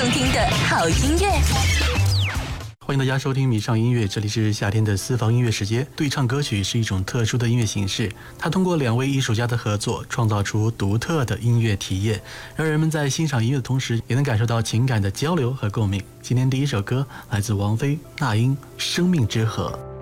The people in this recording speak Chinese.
动听的好音乐。 欢迎大家收听迷上音乐，这里是夏天的私房音乐时间。对唱歌曲是一种特殊的音乐形式，它通过两位艺术家的合作，创造出独特的音乐体验，让人们在欣赏音乐的同时，也能感受到情感的交流和共鸣。今天第一首歌来自王菲、那英，《生命之河》。